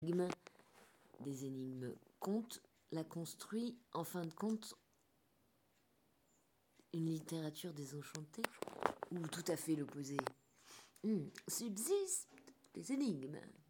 Des énigmes contes la construit, en fin de compte, une littérature désenchantée ou tout à fait l'opposé. Subsistent des énigmes.